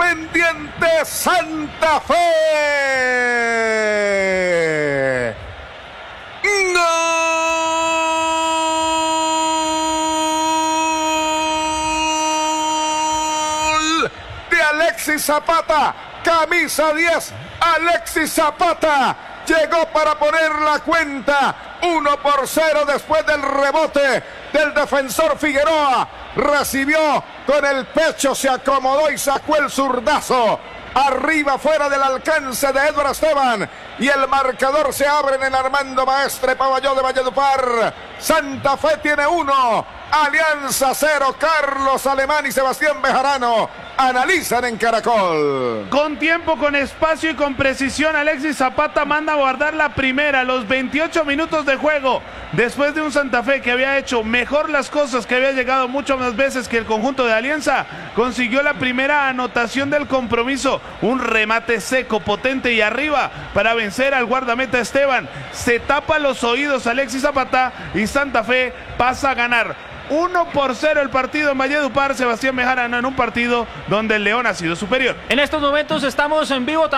Independiente Santa Fe. ¡Gol de Alexis Zapata! Camisa 10, Alexis Zapata llegó para poner la cuenta 1-0 después del rebote del defensor Figueroa. Recibió con el pecho, se acomodó y sacó el zurdazo. Arriba, fuera del alcance de Edward Esteban. Y el marcador se abre en el Armando Maestre Pavalló de Valledupar. Santa Fe tiene 1, Alianza 0. Carlos Alemán y Sebastián Bejarano analizan en Caracol. Con tiempo, con espacio y con precisión, Alexis Zapata manda a guardar la primera a los 28 minutos de juego. Después de un Santa Fe que había hecho mejor las cosas, que había llegado mucho más veces que el conjunto de Alianza, consiguió la primera anotación del compromiso. Un remate seco, potente y arriba para vencer al guardameta Esteban. Se tapa los oídos Alexis Zapata y Santa Fe pasa a ganar 1-0 el partido en Valledupar. Sebastián Bejarano en un partido donde el León ha sido superior. En estos momentos estamos en vivo